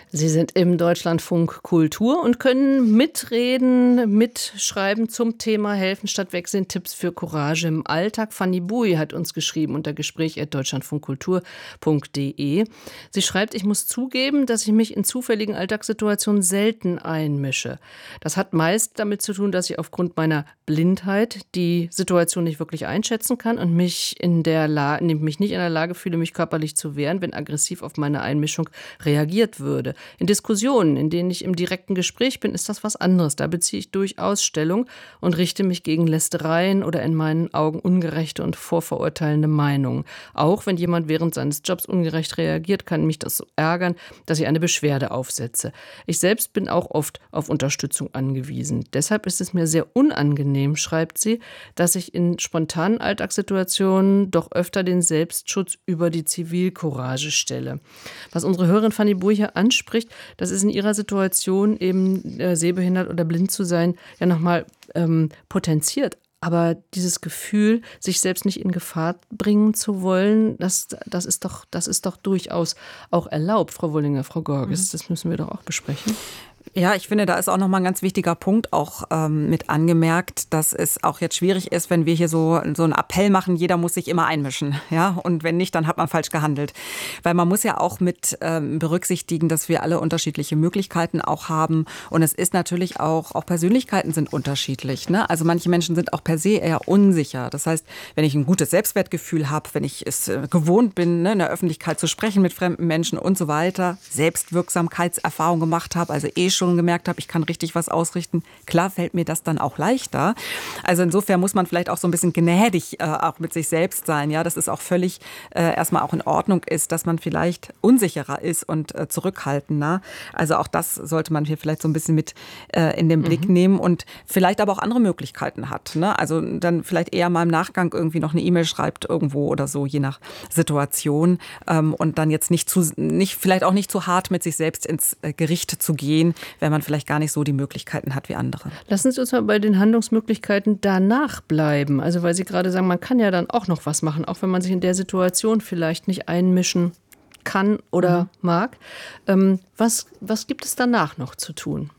Sie sind im Deutschlandfunk Kultur und können mitreden, mitschreiben zum Thema Helfen statt Wegsehen, Tipps für Courage im Alltag. Fanny Bui hat uns geschrieben unter gespräch@deutschlandfunkkultur.de. Sie schreibt, ich muss zugeben, dass ich mich in zufälligen Alltagssituationen selten einmische. Das hat meist damit zu tun, dass ich aufgrund meiner Blindheit die Situation nicht wirklich einschätzen kann und mich nicht in der Lage fühle, mich körperlich zu wehren, wenn aggressiv auf meine Einmischung reagiert würde. In Diskussionen, in denen ich im direkten Gespräch bin, ist das was anderes. Da beziehe ich durchaus Stellung und richte mich gegen Lästereien oder in meinen Augen ungerechte und vorverurteilende Meinungen. Auch wenn jemand während seines Jobs ungerecht reagiert, kann mich das so ärgern, dass ich eine Beschwerde aufsetze. Ich selbst bin auch oft auf Unterstützung angewiesen. Deshalb ist es mir sehr unangenehm, schreibt sie, dass ich in spontanen Alltagssituationen doch öfter den Selbstschutz über die Zivilcourage stelle. Was unsere Hörerin Fanny Bui hier anspricht, das ist in ihrer Situation eben sehbehindert oder blind zu sein, ja nochmal potenziert. Aber dieses Gefühl, sich selbst nicht in Gefahr bringen zu wollen, das ist doch durchaus auch erlaubt, Frau Wullinger, Frau Gorges. Das müssen wir doch auch besprechen. Ja, ich finde, da ist auch nochmal ein ganz wichtiger Punkt auch mit angemerkt, dass es auch jetzt schwierig ist, wenn wir hier so einen Appell machen, jeder muss sich immer einmischen. Ja? Und wenn nicht, dann hat man falsch gehandelt. Weil man muss ja auch mit berücksichtigen, dass wir alle unterschiedliche Möglichkeiten auch haben. Und es ist natürlich auch Persönlichkeiten sind unterschiedlich. Ne? Also manche Menschen sind auch per se eher unsicher. Das heißt, wenn ich ein gutes Selbstwertgefühl habe, wenn ich es gewohnt bin, ne, in der Öffentlichkeit zu sprechen mit fremden Menschen und so weiter, Selbstwirksamkeitserfahrung gemacht habe, also schon gemerkt habe, ich kann richtig was ausrichten. Klar fällt mir das dann auch leichter. Also insofern muss man vielleicht auch so ein bisschen gnädig auch mit sich selbst sein. Ja, dass es auch völlig erstmal auch in Ordnung ist, dass man vielleicht unsicherer ist und zurückhaltender. Also auch das sollte man hier vielleicht so ein bisschen mit in den Blick nehmen und vielleicht aber auch andere Möglichkeiten hat. Ne? Also dann vielleicht eher mal im Nachgang irgendwie noch eine E-Mail schreibt irgendwo oder so, je nach Situation. Und dann jetzt vielleicht auch nicht zu hart mit sich selbst ins Gericht zu gehen, wenn man vielleicht gar nicht so die Möglichkeiten hat wie andere. Lassen Sie uns mal bei den Handlungsmöglichkeiten danach bleiben. Also weil Sie gerade sagen, man kann ja dann auch noch was machen, auch wenn man sich in der Situation vielleicht nicht einmischen kann oder mag. Was gibt es danach noch zu tun?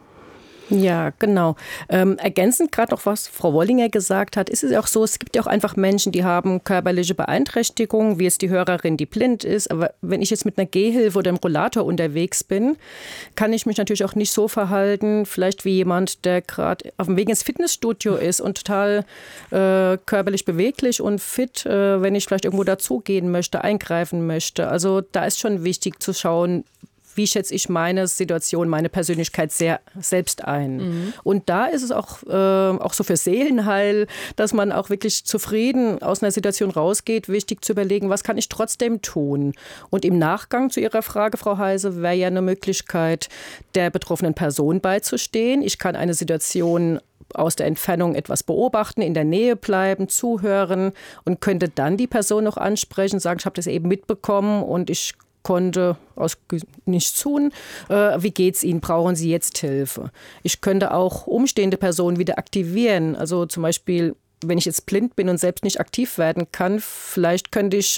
Ja, genau. Ergänzend gerade noch, was Frau Wollinger gesagt hat, ist es auch so, es gibt ja auch einfach Menschen, die haben körperliche Beeinträchtigungen, wie jetzt die Hörerin, die blind ist. Aber wenn ich jetzt mit einer Gehhilfe oder einem Rollator unterwegs bin, kann ich mich natürlich auch nicht so verhalten, vielleicht wie jemand, der gerade auf dem Weg ins Fitnessstudio ist und total körperlich beweglich und fit, wenn ich vielleicht irgendwo dazugehen möchte, eingreifen möchte. Also da ist schon wichtig zu schauen, wie schätze ich meine Situation, meine Persönlichkeit sehr selbst ein. Und da ist es auch so für Seelenheil, dass man auch wirklich zufrieden aus einer Situation rausgeht, wichtig zu überlegen, was kann ich trotzdem tun. Und im Nachgang zu Ihrer Frage, Frau Heise, wäre ja eine Möglichkeit, der betroffenen Person beizustehen. Ich kann eine Situation aus der Entfernung etwas beobachten, in der Nähe bleiben, zuhören und könnte dann die Person noch ansprechen, sagen, ich habe das eben mitbekommen und ich konnte nichts tun. Wie geht's Ihnen? Brauchen Sie jetzt Hilfe? Ich könnte auch umstehende Personen wieder aktivieren. Also zum Beispiel, wenn ich jetzt blind bin und selbst nicht aktiv werden kann, vielleicht könnte ich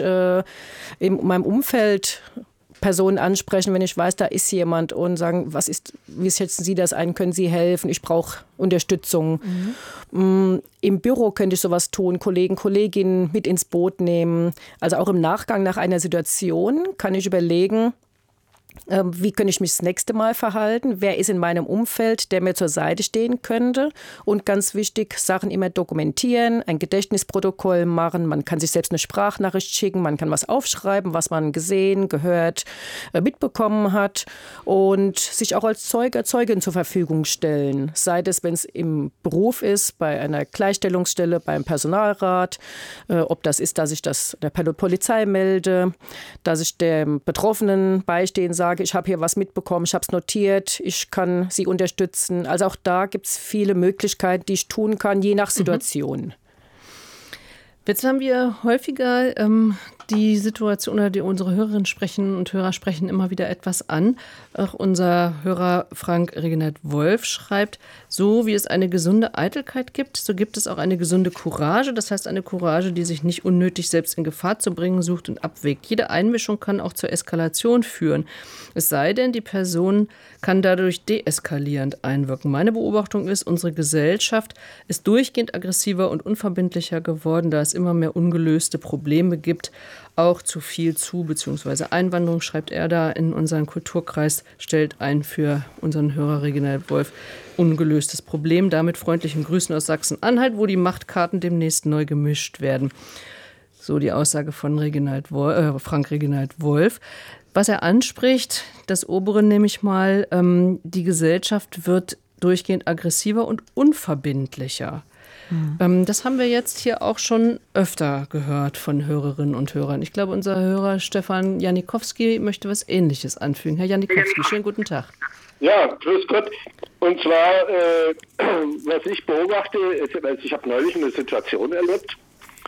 in meinem Umfeld Personen ansprechen, wenn ich weiß, da ist jemand und sagen, wie schätzen Sie das ein? Können Sie helfen? Ich brauche Unterstützung. Im Büro könnte ich sowas tun, Kollegen, Kolleginnen mit ins Boot nehmen. Also auch im Nachgang nach einer Situation kann ich überlegen, wie könnte ich mich das nächste Mal verhalten? Wer ist in meinem Umfeld, der mir zur Seite stehen könnte? Und ganz wichtig, Sachen immer dokumentieren, ein Gedächtnisprotokoll machen. Man kann sich selbst eine Sprachnachricht schicken, man kann was aufschreiben, was man gesehen, gehört, mitbekommen hat und sich auch als Zeuge, Zeugin zur Verfügung stellen. Sei es, wenn es im Beruf ist, bei einer Gleichstellungsstelle, beim Personalrat, ob das ist, dass ich das der Polizei melde, dass ich dem Betroffenen beistehen sage, ich habe hier was mitbekommen, ich habe es notiert, ich kann Sie unterstützen. Also auch da gibt es viele Möglichkeiten, die ich tun kann, je nach Situation. Jetzt haben wir häufiger die Situation, oder unsere Hörerinnen und Hörer sprechen immer wieder etwas an. Auch unser Hörer Frank Reginald Wolf schreibt, So wie es eine gesunde Eitelkeit gibt, so gibt es auch eine gesunde Courage. Das heißt, eine Courage, die sich nicht unnötig selbst in Gefahr zu bringen sucht und abwägt. Jede Einmischung kann auch zur Eskalation führen. Es sei denn, die Person kann dadurch deeskalierend einwirken. Meine Beobachtung ist, unsere Gesellschaft ist durchgehend aggressiver und unverbindlicher geworden, da es immer mehr ungelöste Probleme gibt. Auch zu viel bzw. Einwanderung, schreibt er da in unseren Kulturkreis, stellt ein für unseren Hörer Reginald Wolf ungelöstes Problem. Damit freundlichen Grüßen aus Sachsen-Anhalt, wo die Machtkarten demnächst neu gemischt werden. So die Aussage von Frank Reginald Wolf. Was er anspricht, das obere nehme ich mal, die Gesellschaft wird durchgehend aggressiver und unverbindlicher. Das haben wir jetzt hier auch schon öfter gehört von Hörerinnen und Hörern. Ich glaube, unser Hörer Stefan Janikowski möchte was Ähnliches anfügen. Herr Janikowski, schönen guten Tag. Ja, grüß Gott. Und zwar, was ich beobachte, ich habe neulich eine Situation erlebt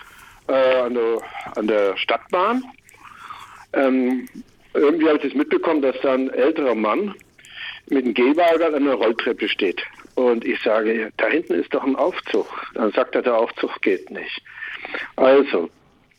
an der Stadtbahn. Irgendwie habe ich das mitbekommen, dass da ein älterer Mann mit einem Gehwagen an einer Rolltreppe steht. Und ich sage, da hinten ist doch ein Aufzug. Dann sagt er, der Aufzug geht nicht. Also,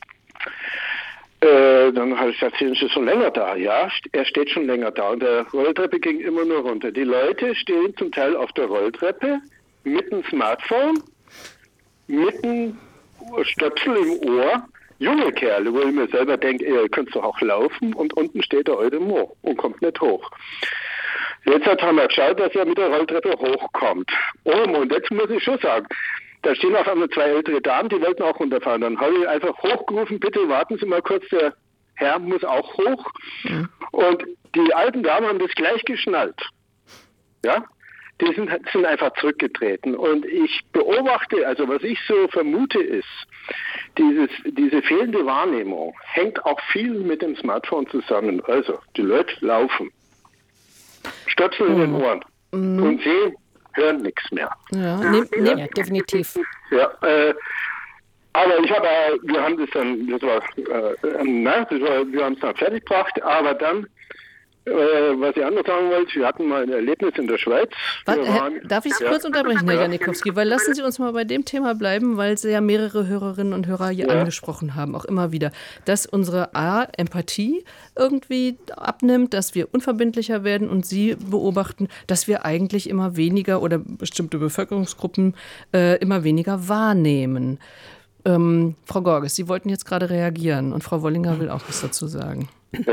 dann habe ich gesagt, sind Sie schon länger da? Ja, er steht schon länger da. Und der Rolltreppe ging immer nur runter. Die Leute stehen zum Teil auf der Rolltreppe mit einem Smartphone, mit einem Stöpsel im Ohr. Junge Kerle, wo ich mir selber denke, ihr könnt doch auch laufen. Und unten steht der alte Mo und kommt nicht hoch. Jetzt haben wir geschaut, dass er mit der Rolltreppe hochkommt. Und jetzt muss ich schon sagen, da stehen auf einmal zwei ältere Damen, die wollten auch runterfahren. Dann habe ich einfach hochgerufen, bitte warten Sie mal kurz, der Herr muss auch hoch. Ja. Und die alten Damen haben das gleich geschnallt. Ja, die sind einfach zurückgetreten. Und ich beobachte, also was ich so vermute ist, diese fehlende Wahrnehmung hängt auch viel mit dem Smartphone zusammen. Also, die Leute laufen, Stöpsel in den Ohren und sie hören nichts mehr. Ja, definitiv. Ja, aber wir haben es dann fertig gebracht, aber dann, was ich anders sagen wollte, wir hatten mal ein Erlebnis in der Schweiz. Darf ich Sie kurz unterbrechen, Herr Janikowski, weil lassen Sie uns mal bei dem Thema bleiben, weil Sie ja mehrere Hörerinnen und Hörer hier angesprochen haben, auch immer wieder, dass unsere Empathie irgendwie abnimmt, dass wir unverbindlicher werden und Sie beobachten, dass wir eigentlich immer weniger oder bestimmte Bevölkerungsgruppen immer weniger wahrnehmen. Frau Gorges, Sie wollten jetzt gerade reagieren und Frau Wollinger will auch was dazu sagen.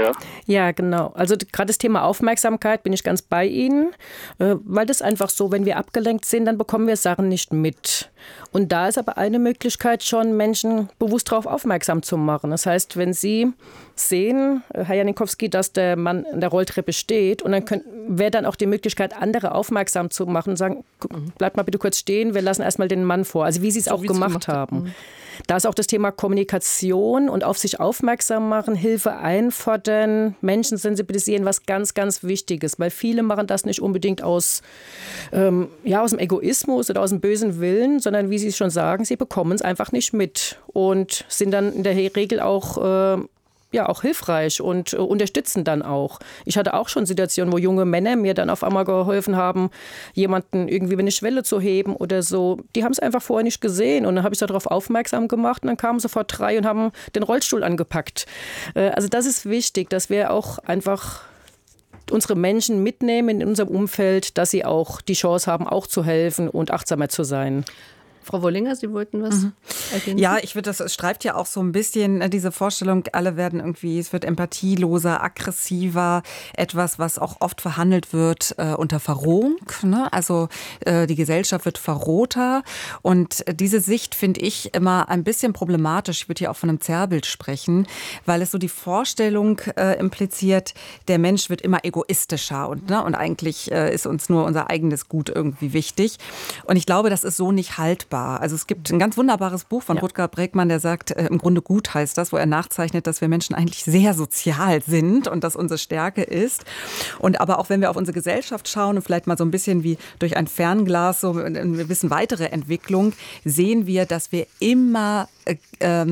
Ja, genau. Also gerade das Thema Aufmerksamkeit bin ich ganz bei Ihnen, weil das einfach so, wenn wir abgelenkt sind, dann bekommen wir Sachen nicht mit. Und da ist aber eine Möglichkeit schon, Menschen bewusst darauf aufmerksam zu machen. Das heißt, wenn Sie sehen, Herr Janikowski, dass der Mann an der Rolltreppe steht und dann wäre dann auch die Möglichkeit, andere aufmerksam zu machen und sagen, bleibt mal bitte kurz stehen, wir lassen erstmal den Mann vor. Also wie Sie es auch gemacht haben. Da ist auch das Thema Kommunikation und auf sich aufmerksam machen, Hilfe einfordern, Menschen sensibilisieren, was ganz, ganz wichtig ist. Weil viele machen das nicht unbedingt aus dem Egoismus oder aus dem bösen Willen, sondern wie Sie schon sagen, sie bekommen es einfach nicht mit und sind dann in der Regel auch hilfreich und unterstützen dann auch. Ich hatte auch schon Situationen, wo junge Männer mir dann auf einmal geholfen haben, jemanden irgendwie über eine Schwelle zu heben oder so. Die haben es einfach vorher nicht gesehen und dann habe ich darauf aufmerksam gemacht und dann kamen sofort 3 und haben den Rollstuhl angepackt. Also das ist wichtig, dass wir auch einfach unsere Menschen mitnehmen in unserem Umfeld, dass sie auch die Chance haben, auch zu helfen und achtsamer zu sein. Frau Wollinger, Sie wollten was ergänzen? Ja, es streift ja auch so ein bisschen diese Vorstellung, alle werden irgendwie, es wird empathieloser, aggressiver, etwas, was auch oft verhandelt wird unter Verrohung. Ne? Also die Gesellschaft wird verrohter und diese Sicht finde ich immer ein bisschen problematisch. Ich würde hier auch von einem Zerrbild sprechen, weil es so die Vorstellung impliziert, der Mensch wird immer egoistischer und eigentlich ist uns nur unser eigenes Gut irgendwie wichtig. Und ich glaube, das ist so nicht haltbar. Also es gibt ein ganz wunderbares Buch von Rutger Bregmann, der sagt, im Grunde Gut heißt das, wo er nachzeichnet, dass wir Menschen eigentlich sehr sozial sind und dass unsere Stärke ist. Und aber auch wenn wir auf unsere Gesellschaft schauen und vielleicht mal so ein bisschen wie durch ein Fernglas so eine bisschen weitere Entwicklung, sehen wir, dass wir immer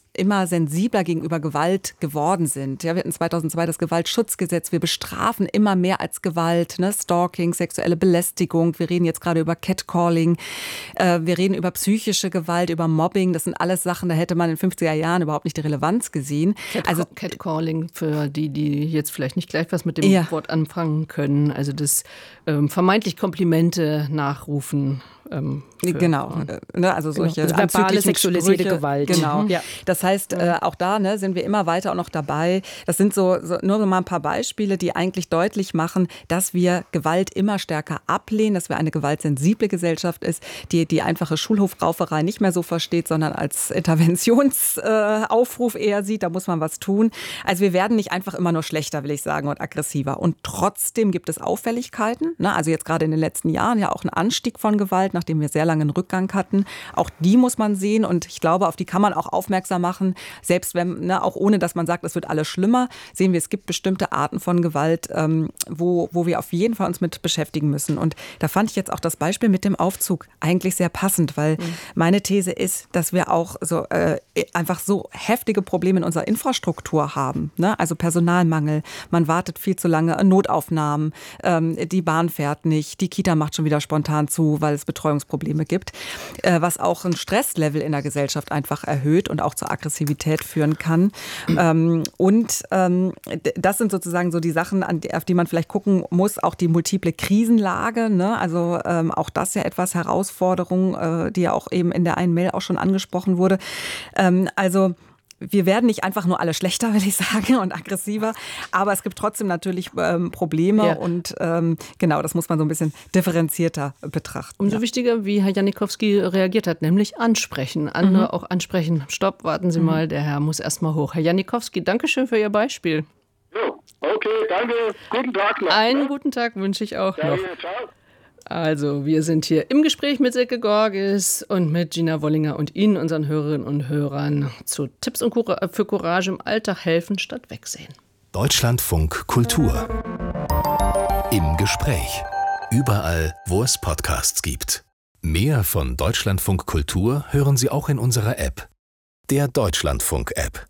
immer sensibler gegenüber Gewalt geworden sind. Ja, wir hatten 2002 das Gewaltschutzgesetz. Wir bestrafen immer mehr als Gewalt, ne? Stalking, sexuelle Belästigung. Wir reden jetzt gerade über Catcalling. Wir reden über psychische Gewalt, über Mobbing. Das sind alles Sachen, da hätte man in den 50er Jahren überhaupt nicht die Relevanz gesehen. Catcalling, für die jetzt vielleicht nicht gleich was mit dem Wort anfangen können. Also das vermeintlich Komplimente nachrufen. Genau, also solche verbale sexualisierte Gewalt. Genau. Ja. Das heißt, auch da sind wir immer weiter auch noch dabei. Das sind nur so mal ein paar Beispiele, die eigentlich deutlich machen, dass wir Gewalt immer stärker ablehnen, dass wir eine gewaltsensible Gesellschaft ist, die einfache Schulhofrauferei nicht mehr so versteht, sondern als Interventionsaufruf eher sieht, da muss man was tun. Also wir werden nicht einfach immer nur schlechter, will ich sagen, und aggressiver. Und trotzdem gibt es Auffälligkeiten, ne? Also jetzt gerade in den letzten Jahren ja auch ein Anstieg von Gewalt, nachdem wir sehr lange einen Rückgang hatten. Auch die muss man sehen und ich glaube, auf die kann man auch aufmerksam machen. Selbst wenn, auch ohne, dass man sagt, es wird alles schlimmer, sehen wir, es gibt bestimmte Arten von Gewalt, wo wir auf jeden Fall uns mit beschäftigen müssen. Und da fand ich jetzt auch das Beispiel mit dem Aufzug eigentlich sehr passend, weil meine These ist, dass wir auch so einfach so heftige Probleme in unserer Infrastruktur haben. Ne? Also Personalmangel, man wartet viel zu lange, Notaufnahmen, die Bahn fährt nicht, die Kita macht schon wieder spontan zu, weil es Betreuungsprobleme gibt, was auch ein Stresslevel in der Gesellschaft einfach erhöht und auch zur Aggressivität führen kann. Das sind sozusagen so die Sachen, auf die man vielleicht gucken muss, auch die multiple Krisenlage, ne? Also auch das ja etwas Herausforderung, die ja auch eben in der einen Mail auch schon angesprochen wurde. Also wir werden nicht einfach nur alle schlechter, will ich sagen, und aggressiver, aber es gibt trotzdem natürlich Probleme und genau, das muss man so ein bisschen differenzierter betrachten. Umso wichtiger, wie Herr Janikowski reagiert hat, nämlich ansprechen. Andere auch ansprechen. Stopp, warten Sie mal, der Herr muss erst mal hoch. Herr Janikowski, danke schön für Ihr Beispiel. So, okay, danke. Guten Tag noch. Einen guten Tag wünsche ich auch noch. Ciao. Also, wir sind hier im Gespräch mit Silke Gorges und mit Gina Wollinger und Ihnen, unseren Hörerinnen und Hörern, zu Tipps und für Courage im Alltag helfen statt wegsehen. Deutschlandfunk Kultur. Im Gespräch. Überall, wo es Podcasts gibt. Mehr von Deutschlandfunk Kultur hören Sie auch in unserer App. Der Deutschlandfunk-App.